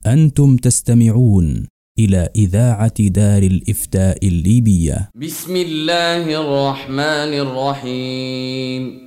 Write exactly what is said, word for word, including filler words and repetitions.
أنتم تستمعون إلى إذاعة دار الإفتاء الليبية. بسم الله الرحمن الرحيم.